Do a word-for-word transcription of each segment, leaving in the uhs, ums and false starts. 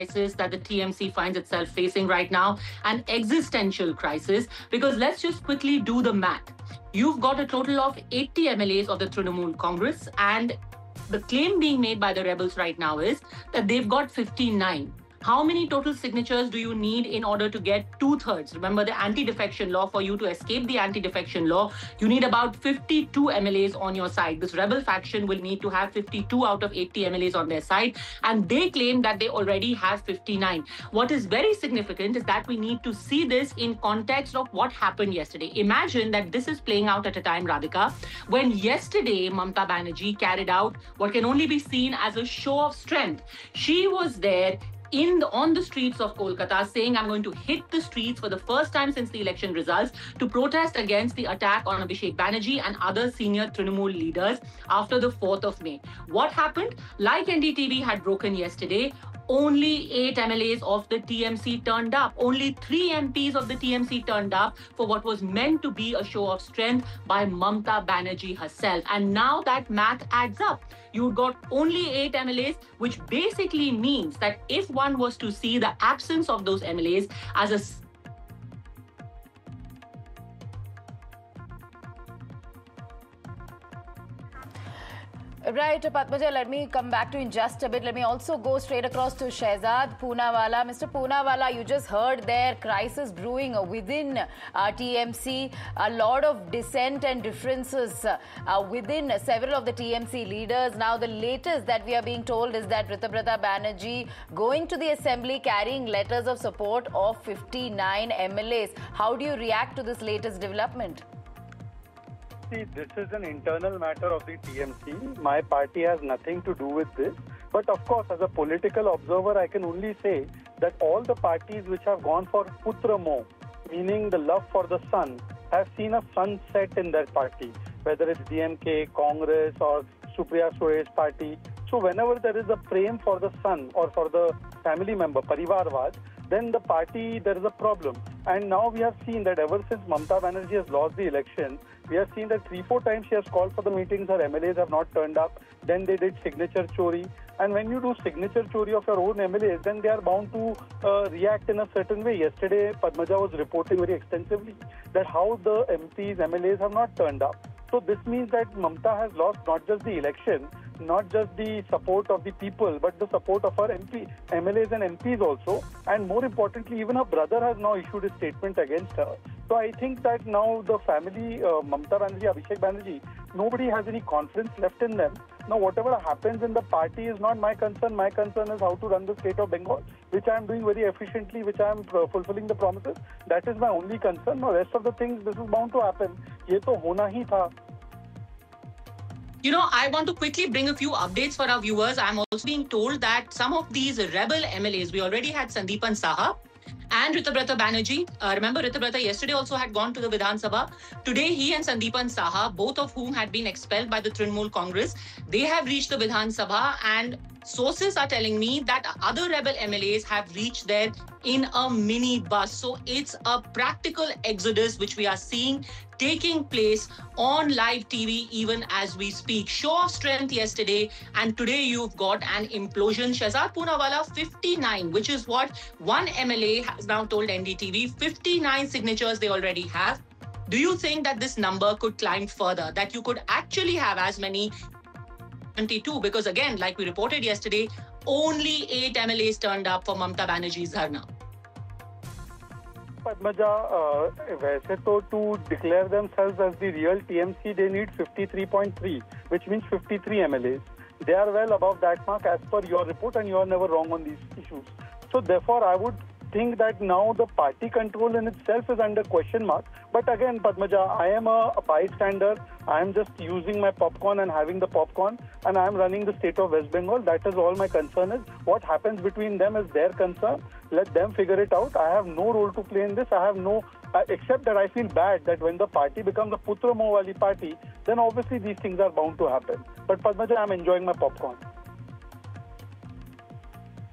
crisis that the T M C finds itself facing right now, an existential crisis. Because let's just quickly do the math. You've got a total of eighty M L As of the Trinamool Congress, and the claim being made by the rebels right now is that they've got fifty-nine. How many total signatures do you need in order to get two-thirds? Remember the anti-defection law. For you to escape the anti-defection law, you need about fifty-two M L As on your side. This rebel faction will need to have fifty-two out of eighty M L As on their side, and they claim that they already have fifty-nine. What is very significant is that we need to see this in context of what happened yesterday. Imagine that this is playing out at a time, Radhika, when yesterday Mamata Banerjee carried out what can only be seen as a show of strength. She was there in the, on the streets of Kolkata saying, I'm going to hit the streets for the first time since the election results to protest against the attack on Abhishek Banerjee and other senior Trinamool leaders after the fourth of May. What happened? Like N D T V had broken yesterday, only eight M L As of the T M C turned up. Only three M Ps of the T M C turned up for what was meant to be a show of strength by Mamata Banerjee herself. And now that math adds up. You got only eight M L As, which basically means that if one was to see the absence of those M L As as a Right, Padmaja, let me come back to you in just a bit. Let me also go straight across to Shehzad Poonawalla. Mister Poonawalla, you just heard there crisis brewing within uh, T M C. A lot of dissent and differences uh, uh, within several of the T M C leaders. Now, the latest that we are being told is that Ritubrata Banerjee going to the assembly carrying letters of support of fifty-nine M L As. How do you react to this latest development? See, this is an internal matter of the T M C. My party has nothing to do with this. But of course, as a political observer, I can only say that all the parties which have gone for Putra Moh, meaning the love for the son, have seen a sunset in their party, whether it's D M K, Congress or Supriya Suresh party. So whenever there is a prem for the son or for the family member, Parivarvad, then the party, there is a problem. And now we have seen that ever since Mamata Banerjee has lost the election, we have seen that three, four times she has called for the meetings, her M L As have not turned up. Then they did signature chori. And when you do signature chori of your own M L As, then they are bound to uh, react in a certain way. Yesterday, Padmaja was reporting very extensively that how the M Ps, M L As have not turned up. So this means that Mamata has lost not just the election, not just the support of the people, but the support of her M P, M L As and M Ps also. And more importantly, even her brother has now issued a statement against her. So I think that now the family, uh, Mamata Banerjee, Abhishek Banerjee, nobody has any confidence left in them. Now whatever happens in the party is not my concern. My concern is how to run the state of Bengal, which I am doing very efficiently, which I am uh, fulfilling the promises. That is my only concern. Now rest of the things, this is bound to happen. Ye to hona hi tha. You know, I want to quickly bring a few updates for our viewers. I'm also being told that some of these rebel M L As, we already had Sandeepan Saha and Ritubrata Banerjee. Uh, remember, Ritubrata yesterday also had gone to the Vidhan Sabha. Today, he and Sandeepan Saha, both of whom had been expelled by the Trinamool Congress, they have reached the Vidhan Sabha, and sources are telling me that other rebel M L As have reached there in a mini bus. So it's a practical exodus which we are seeing taking place on live T V even as we speak. Show of strength yesterday, and today you've got an implosion. Shehzad Poonawalla, fifty-nine, which is what one M L A has now told N D T V. fifty-nine signatures they already have. Do you think that this number could climb further, that you could actually have as many twenty-two? Because again, like we reported yesterday, only eight M L As turned up for Mamata Banerjee's dharna. Padmaja, uh, वैसे तो to declare themselves as the real T M C, they need fifty-three point three, which means fifty-three M L As. They are well above that mark as per your report, and you are never wrong on these issues. So therefore, I would think that now the party control in itself is under question mark. But again, Padmaja, I am a, a bystander. I am just using my popcorn and having the popcorn, and I am running the state of West Bengal. That is all my concern is. What happens between them is their concern. Let them figure it out. I have no role to play in this. I have no, uh, except that I feel bad that when the party becomes a Putra Moh wali party, then obviously these things are bound to happen. But Padmaja, I am enjoying my popcorn.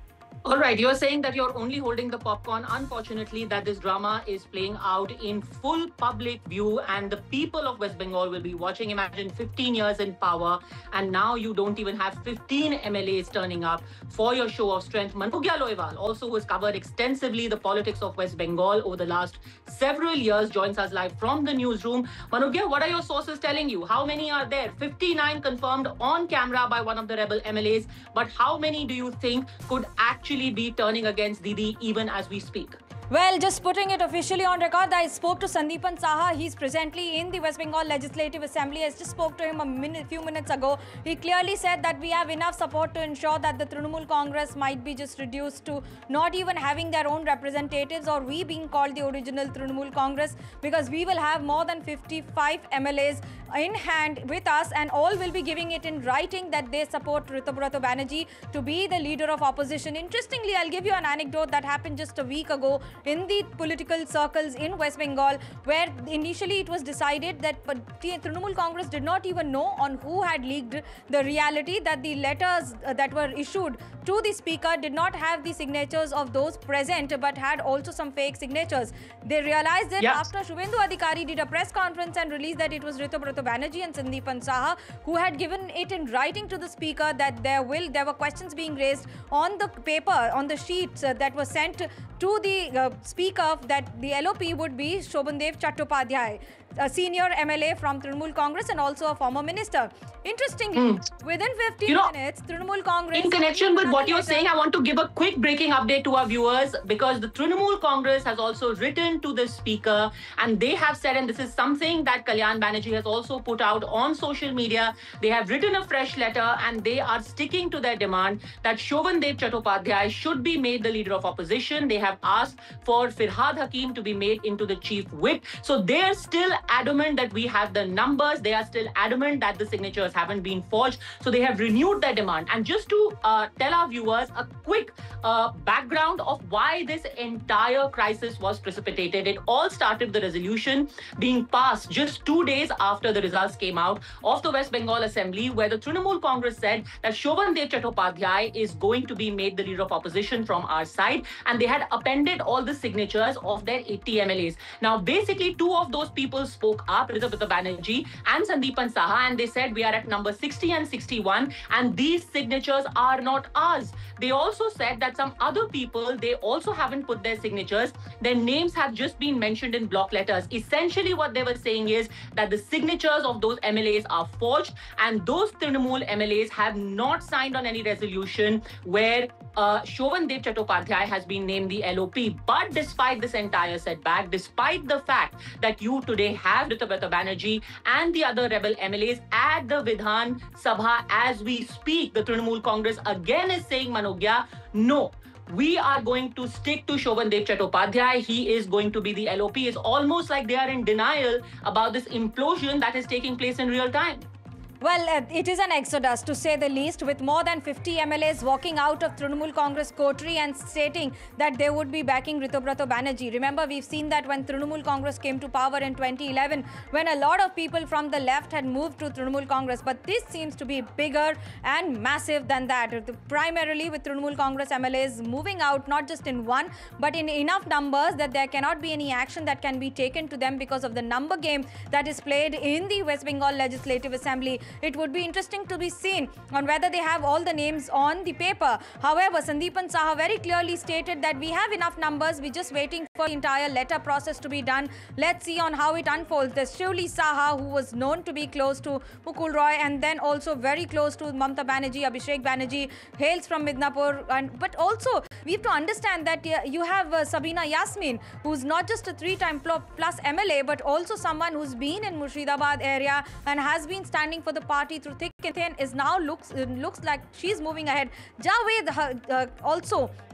All right, you're saying that you're only holding the popcorn. Unfortunately, that this drama is playing out in full public view, and the people of West Bengal will be watching. Imagine fifteen years in power, and now you don't even have fifteen M L As turning up for your show of strength. Manugya Loiwal, also who has covered extensively the politics of West Bengal over the last several years, joins us live from the newsroom. Manugya, what are your sources telling you? How many are there? fifty-nine confirmed on camera by one of the rebel M L As, but how many do you think could actually be turning against Didi even as we speak? Well, just putting it officially on record, I spoke to Sandeepan Saha. He's presently in the West Bengal Legislative Assembly. I just spoke to him a minute, few minutes ago. He clearly said that we have enough support to ensure that the Trinamool Congress might be just reduced to not even having their own representatives, or we being called the original Trinamool Congress, because we will have more than fifty-five M L As in hand with us, and all will be giving it in writing that they support Ritubrato Banerjee to be the leader of opposition. Interestingly, I'll give you an anecdote that happened just a week ago in the political circles in West Bengal, where initially it was decided that Trinamool Congress did not even know on who had leaked the reality, that the letters uh, that were issued to the speaker did not have the signatures of those present, but had also some fake signatures. They realized that yes. after Shubhendu Adhikari did a press conference and released that it was Ritubrato Banerjee and Sandeepan Saha who had given it in writing to the speaker, that there will there were questions being raised on the paper, on the sheets uh, that were sent to the uh, speaker, that the L O P would be Shobhandev Chattopadhyay, a senior M L A from Trinamool Congress and also a former minister. Interestingly, mm. within fifteen you know, minutes, Trinamool Congress... In connection with what you're saying, I want to give a quick breaking update to our viewers, because the Trinamool Congress has also written to the speaker, and they have said, and this is something that Kalyan Banerjee has also put out on social media, they have written a fresh letter and they are sticking to their demand that Shobhandev Chattopadhyay should be made the leader of opposition. They have asked for Firhad Hakim to be made into the chief whip. So they are still adamant that we have the numbers. They are still adamant that the signatures haven't been forged. So they have renewed their demand. And just to uh, tell our viewers a quick uh, background of why this entire crisis was precipitated. It all started with the resolution being passed just two days after the results came out of the West Bengal Assembly, where the Trinamool Congress said that Shobhandev Chattopadhyay is going to be made the leader of opposition from our side. And they had appended all the signatures of their eighty M L As. Now, basically, two of those people spoke up, Ritubrato Banerjee and Sandeepan Saha, and they said we are at number sixty and sixty-one, and these signatures are not ours. They also said that some other people, they also haven't put their signatures. Their names have just been mentioned in block letters. Essentially, what they were saying is that the signatures of those M L As are forged, and those Trinamool M L As have not signed on any resolution where uh, Shobhandev Chattopadhyay has been named the L O P. But despite this entire setback, despite the fact that you today have Ritubrato Banerjee and the other rebel M L As at the Vidhan Sabha as we speak, the Trinamool Congress again is saying, Manugya, no. We are going to stick to Shobhandev Chattopadhyay. He is going to be the L O P. It's almost like they are in denial about this implosion that is taking place in real time. Well, uh, it is an exodus, to say the least, with more than fifty M L As walking out of Trinamool Congress coterie and stating that they would be backing Ritubrato Banerjee. Remember, we've seen that when Trinamool Congress came to power in twenty eleven, when a lot of people from the left had moved to Trinamool Congress. But this seems to be bigger and massive than that. Primarily with Trinamool Congress M L As moving out, not just in one, but in enough numbers that there cannot be any action that can be taken to them because of the number game that is played in the West Bengal Legislative Assembly. It would be interesting to be seen on whether they have all the names on the paper. However, Sandeepan Saha very clearly stated that we have enough numbers. We're just waiting for the entire letter process to be done. Let's see on how it unfolds. There's Shivli Saha, who was known to be close to Mukul Roy and then also very close to Mamata Banerjee. Abhishek Banerjee hails from Midnapur. And, but also, we have to understand that uh, you have uh, Sabina Yasmin, who's not just a three-time plus M L A, but also someone who's been in Murshidabad area and has been standing for the party through thick and thin, is now looks uh, looks like she's moving ahead. Javed uh, uh, also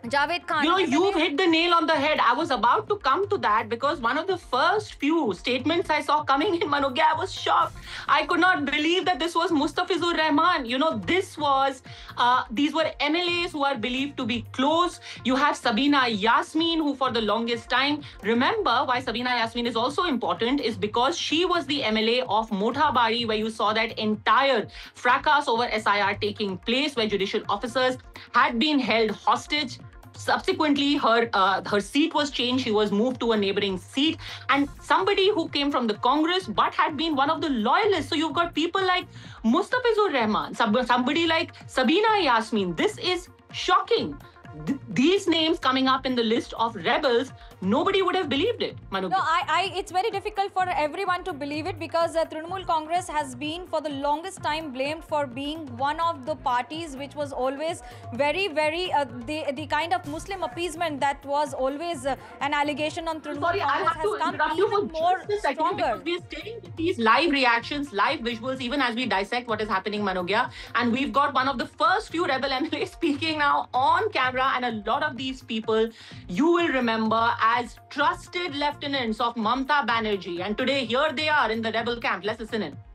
Javed Khan. You know, you've hit the nail on the head. I was about to come to that because one of the first few statements I saw coming in Manogya, I was shocked. I could not believe that this was Mustafizur Rahman. You know, this was, uh, these were M L As who are believed to be close. You have Sabina Yasmin, who for the longest time, remember why Sabina Yasmin is also important is because she was the M L A of Mothabari, where you saw that entire fracas over S I R taking place, where judicial officers had been held hostage. Subsequently, her uh, her seat was changed. She was moved to a neighboring seat. And somebody who came from the Congress but had been one of the loyalists. So you've got people like Mustafizur Rahman, somebody like Sabina Yasmin. This is shocking. Th- these names coming up in the list of rebels, nobody would have believed it, Manu. No, I, I, it's very difficult for everyone to believe it because uh, Trinamool Congress has been for the longest time blamed for being one of the parties which was always very, very, uh, the, the kind of Muslim appeasement that was always uh, an allegation on Trinamool Sorry, I Congress have to has come interrupt you even for more just a second stronger. because we are staying with these live reactions, live visuals, even as we dissect what is happening, Manogya. And we've got one of the first few rebel M L As speaking now on camera, and a lot of these people you will remember as trusted lieutenants of Mamta Banerjee. And today, here they are in the rebel camp. Let's listen in.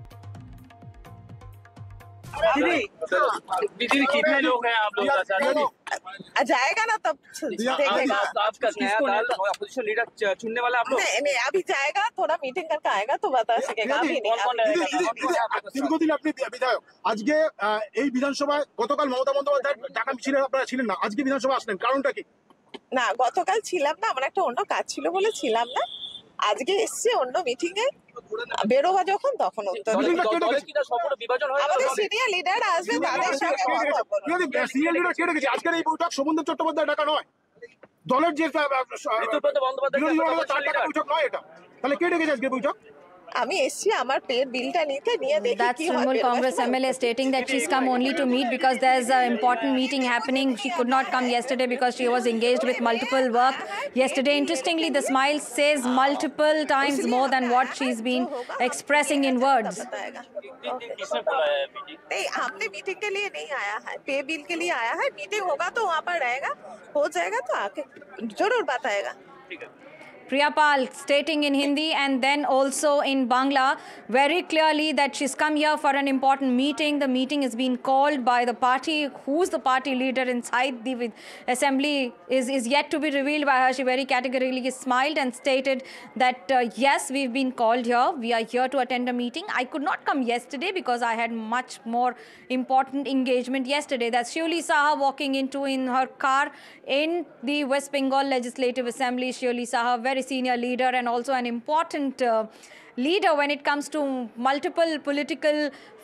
दीदी दीदी कितने लोग हैं आप लोग का साथ? जाएगा ना तब देखेगा। आप- आपका नया दल अपोजिशन लीडर चुनने वाला आप लोग नहीं नहीं अभी जाएगा थोड़ा मीटिंग करके आएगा तो बता सकेगा अभी नहीं कौन कौन अभी- रहेगा? দীর্ঘদিন আপনি বিধায়ক আজকে আহ, এই বিধানসভায় গতকাল মমতা বন্দ্যোপাধ্যায় ঢাকা মিছিলে আপনারা ছিলেন না, আজকে বিধানসভা আসলেন, কারণটা কি? না গতকাল ছিলাম না, আমার একটা অন্য কাজ ছিল বলে ছিলাম না। আজকে এসছে অন্য মিটিং এ, বেরোবা যখন তখন উত্তর দেব। মিটিংটা কে দলের ডেকেছে? কি না সম্পূর্ণ বিভাজন হয়ে আমাদের গেল? সিনিয়র লিডার আসবে তাদের সঙ্গে কথা বলবো। সিনিয়র লিডার কে ডেকেছে? আজকের এই বৈঠক শোভনদেব চট্টোপাধ্যায় ডাকা নয়, দলের যে আহ, আহ, ঋতুব্রত বন্দ্যোপাধ্যায় বিরোধী দলের অপোজিশন তার ডাকা লিডার। বৈঠক নয় এটা। তাহলে কে ডেকেছে আজকে বৈঠক? আমি এসছি আমার পের বিলটা নিতে নিয়ে দেখি That's কি হয়। Trinamool বেরোবার Congress সময় M L A stating that she's come only to meet because there's an important meeting happening. She could not come yesterday because she was engaged with multiple work yesterday. Interestingly, the smile says multiple times more than what she's been expressing in words. बताएगा। किसने बोला है meeting? नहीं हमने meeting के लिए नहीं आया है, पे बिल के लिए आया है। मीटिंग होगा तो वहाँ पर रहेगा, हो जाएगा तो आके जरूर बताएगा। ठीक है। Priyapal stating in Hindi and then also in Bangla very clearly that she's come here for an important meeting. The meeting is being called by the party. Who's the party leader inside the assembly is, is yet to be revealed by her. She very categorically smiled and stated that uh, yes, we've been called here. We are here to attend a meeting. I could not come yesterday because I had much more important engagement yesterday. That's Shioli Saha walking into in her car in the West Bengal Legislative Assembly. Shioli Saha, very senior leader and also an important uh, leader when it comes to multiple political